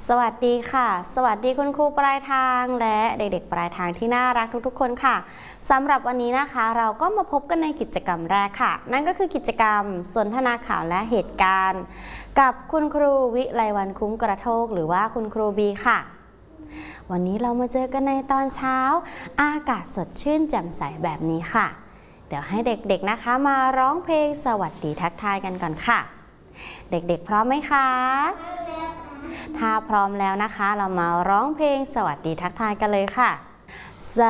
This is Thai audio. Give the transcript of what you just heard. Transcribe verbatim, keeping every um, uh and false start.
สวัสดีค่ะสวัสดีคุณครูปลายทางและเด็กๆปลายทางที่น่ารักทุกๆคนค่ะสำหรับวันนี้นะคะเราก็มาพบกันในกิจกรรมแรกค่ะนั่นก็คือกิจกรรมสนทนาข่าวและเหตุการณ์กับคุณครูวิไลวรรณคุ้มกระโทกหรือว่าคุณครูบีค่ะวันนี้เรามาเจอกันในตอนเช้าอากาศสดชื่นแจ่มใสแบบนี้ค่ะเดี๋ยวให้เด็กๆนะคะมาร้องเพลงสวัสดีทักทายกันก่อนค่ะเด็กๆพร้อมไหมคะถ้าพร้อมแล้วนะคะเรามาร้องเพลงสวัสดีทักทายกันเลยค่ะ